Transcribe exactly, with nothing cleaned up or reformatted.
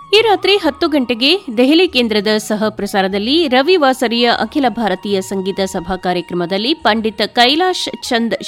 ಈ ರಾತ್ರಿ ಹತ್ತು ಗಂಟೆಗೆ ದೆಹಲಿ ಕೇಂದ್ರದ ಸಹ ಪ್ರಸಾರದಲ್ಲಿ ರವಿವಾಸರಿಯ ಅಖಿಲ ಭಾರತೀಯ ಸಂಗೀತ ಸಭಾ ಕಾರ್ಯಕ್ರಮದಲ್ಲಿ ಪಂಡಿತ್ ಕೈಲಾಶ್ ಚಂದ್